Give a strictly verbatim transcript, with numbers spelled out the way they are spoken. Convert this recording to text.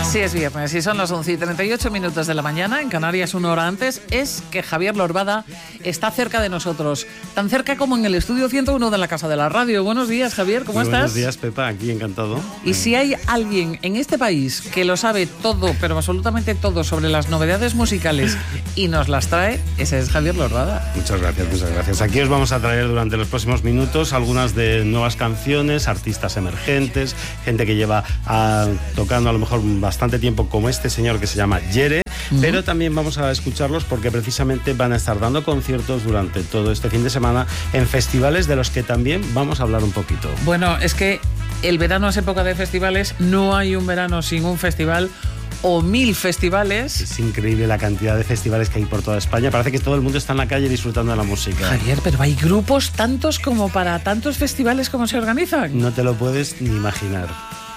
Así es viernes y son las once y treinta y ocho minutos de la mañana, en Canarias una hora antes. Es que Javier Lorbada está cerca de nosotros, tan cerca como en el estudio ciento uno de la Casa de la Radio. Buenos días, Javier, ¿cómo Muy estás? Buenos días, Pepa, aquí encantado. Y si hay alguien en este país que lo sabe todo, pero absolutamente todo sobre las novedades musicales y nos las trae, ese es Javier Lorbada. Muchas gracias, muchas gracias. Aquí os vamos a traer durante los próximos minutos algunas de nuevas canciones, artistas emergentes, gente que lleva a, tocando a lo mejor bastante tiempo, como este señor que se llama Yere, uh-huh. Pero también vamos a escucharlos porque precisamente van a estar dando conciertos durante todo este fin de semana en festivales de los que también vamos a hablar un poquito. Bueno, es que el verano es época de festivales, no hay un verano sin un festival o mil festivales. Es increíble la cantidad de festivales que hay por toda España. Parece que todo el mundo está en la calle disfrutando de la música. Javier, pero hay grupos tantos como para tantos festivales como se organizan. No te lo puedes ni imaginar.